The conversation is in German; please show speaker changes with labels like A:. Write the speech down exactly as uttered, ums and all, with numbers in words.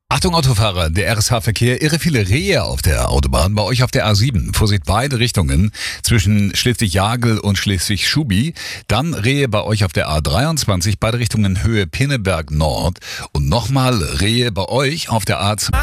A: Achtung Autofahrer, der R S H-Verkehr, irre viele Rehe auf der Autobahn. Bei euch auf der A sieben, Vorsicht, beide Richtungen, zwischen Schleswig-Jagel und Schleswig-Schubi. Dann Rehe bei euch auf der A dreiundzwanzig, beide Richtungen Höhe Pinneberg Nord. Und nochmal Rehe bei euch auf der A zwei.